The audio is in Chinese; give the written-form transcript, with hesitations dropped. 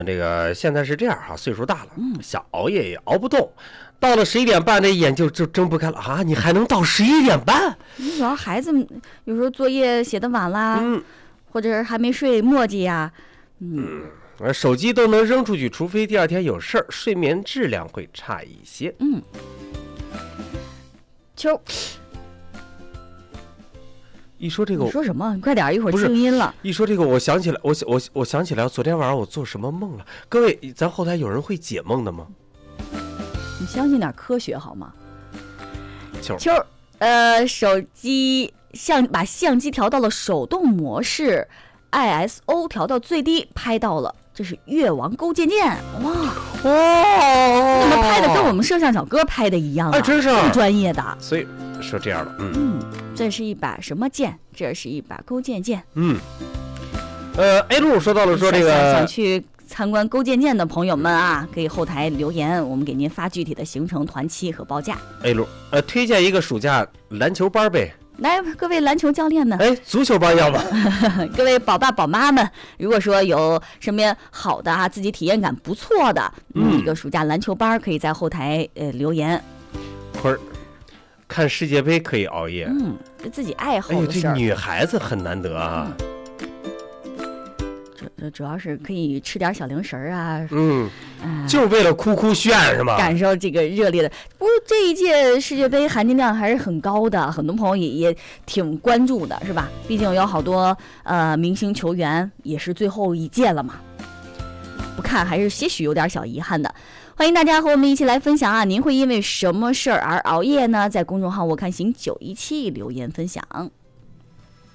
这个现在是这样哈，岁数大了，想熬夜也熬不动，到了11点半，这眼就睁不开了啊！你还能到11点半？ 主要孩子们有时候作业写得晚啦，或者是还没睡磨叽呀， 手机都能扔出去，除非第二天有事儿，睡眠质量会差一些。 秋。 一说这个， 你说什么？你快点，一会儿静音了。 一说这个，我想起来，我想起来，昨天晚上我做什么梦了？各位，咱后台有人会解梦的吗？ 你相信点科学好吗？ 秋， 手机把相机调到了手动模式 ，ISO 调到最低，拍到了，这是越王勾践剑，哇！怎么拍的跟我们摄像小哥拍的一样啊？ 真是这么专业的。 所以说这样了， 这是一把什么剑？这是一把勾践剑。 A 路说到了说这个想去参观勾践剑的朋友们啊，可以后台留言，我们给您发具体的行程、团期和报价。 A 路推荐一个暑假篮球班呗。 来，各位篮球教练们， 足球班要吗？ 各位宝爸宝妈们，如果说有身边好的自己体验感不错的，一个暑假篮球班，可以在后台留言。 看世界杯可以熬夜， 这自己爱好的事儿。 这女孩子很难得啊。 这主要是可以吃点小零食啊， 就是为了哭炫是吗？ 感受这个热烈的。不过这一届世界杯含金量还是很高的，很多朋友也挺关注的，是吧？毕竟有好多明星球员也是最后一届了嘛，不看还是些许有点小遗憾的。欢迎大家和我们一起来分享啊！您会因为什么事儿而熬夜呢？在公众号我看行917留言分享。